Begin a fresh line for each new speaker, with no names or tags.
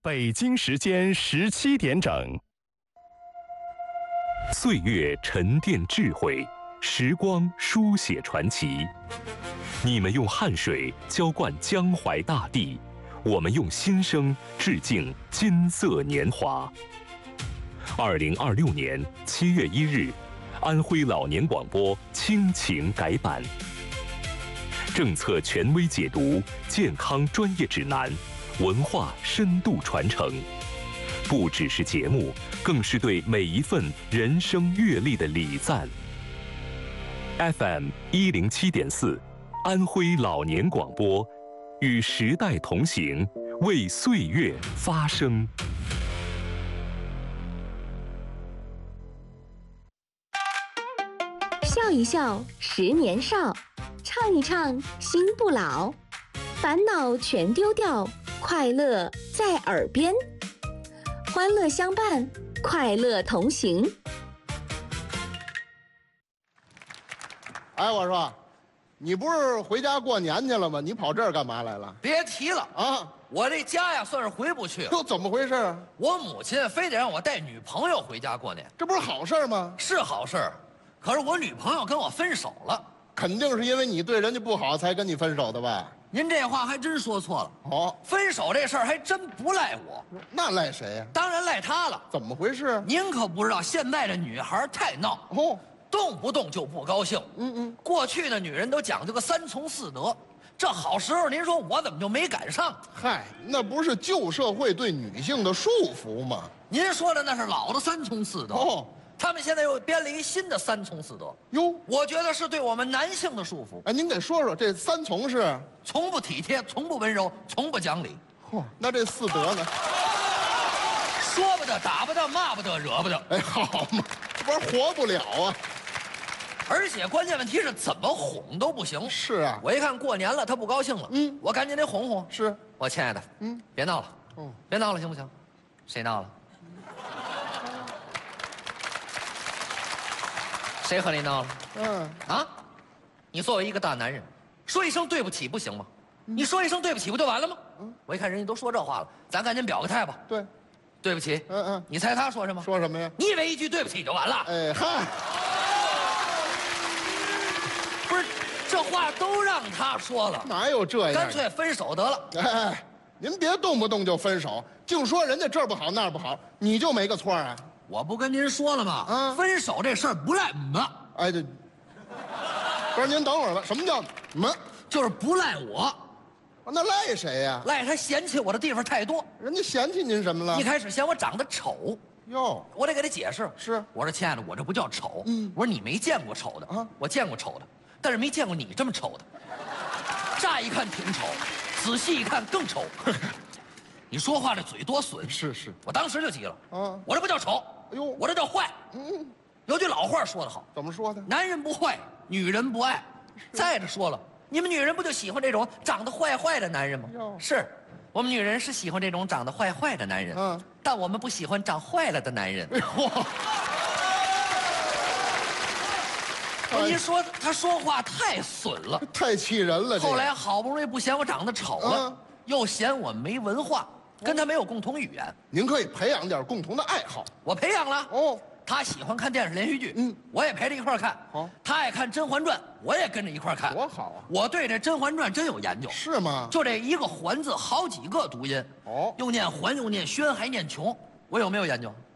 北京时间17点整。
岁月沉淀智慧，时光书写传奇。你们用汗水浇灌江淮大地，我们用心声致敬金色年华。2026年7月1日，安徽老年广播亲情改版，政策权威解读，健康专业指南，文化深度传承。不只是节目，更是对每一份人生阅历的礼赞。FM 107.4，安徽老年广播，与时代同行，为岁月发声。
笑一笑10年少，唱一唱心不老，烦恼全丢掉，快乐在耳边，欢乐相伴，快乐同行。
哎，我说，你不是回家过年去了吗？你跑这儿干嘛来了？
别提了
啊！
我这家呀，算是回不去了。
又怎么回事啊？
我母亲非得让我带女朋友回家过年，
这不是好事吗？
是好事，可是我女朋友跟我分手了。
肯定是因为你对人家不好才跟你分手的吧？
您这话还真说错了。
哦，
分手这事儿还真不赖我，
那赖谁呀？
当然赖她了。
怎么回事？
您可不知道，现在的女孩太闹
哦，
动不动就不高兴。过去的女人都讲究个3从4德，这好时候您说我怎么就没赶上？
嗨，那不是旧社会对女性的束缚吗？
您说的那是老的3从4德。
哦，
他们现在又编了一新的3从4德。
哟，
我觉得是对我们男性的束缚。
哎，您给说说这3从是？
从不体贴，从不温柔，从不讲理。
嚯，那这4德呢？
说不得，打不得，骂不得，惹不得。
哎，好嘛，这玩意儿活不了啊！
而且关键问题是怎么哄都不行。
是啊，
我一看过年了，他不高兴了，我赶紧得哄哄。
是
我亲爱的，别闹了，别闹了，行不行？谁闹了？谁和你闹了？啊！你作为一个大男人，说一声对不起不行吗？你说一声对不起不就完了吗？我一看人家都说这话了，咱赶紧表个态吧。
对，
对不起。你猜他说什么？
说什么呀？
你以为一句对不起就完了？
哎嗨，
不是，这话都让他说了，
哪有这样？
干脆分手得了。
哎，您别动不动就分手，净说人家这儿不好那儿不好，你就没个错啊？
我不跟您说了吗？分手这事儿不赖我们。
哎，这不是您等会儿吧？什么叫们？
就是不赖我，
那赖谁呀？
赖他嫌弃我的地方太多。
人家嫌弃您什么了？
一开始嫌我长得丑，
哟，
我得给他解释。
是，
我说亲爱的，我这不叫丑，我说你没见过丑的，我见过丑的，但是没见过你这么丑的。乍一看挺丑，仔细一看更丑。你说话这嘴多损！
是，
我当时就急了。我这不叫丑，
哎呦，
我这叫坏。有句老话说得好，
怎么说的？
男人不坏，女人不爱。再者说了，你们女人不就喜欢这种长得坏坏的男人吗？是，我们女人是喜欢这种长得坏坏的男人。但我们不喜欢长坏了的男人。您说他说话太损了，
太气人了。
后来好不容易不嫌我长得丑了，又嫌我没文化，跟他没有共同语言。
您可以培养点共同的爱好。
我培养了。他喜欢看电视连续剧，我也陪着一块看。他爱看《甄嬛传》，我也跟着一块看。
多好啊！
我对这《甄嬛传》真有研究。
是吗？
就这一个“嬛”字，好几个读音。又念嬛，又念宣，还念琼。我有没有研究？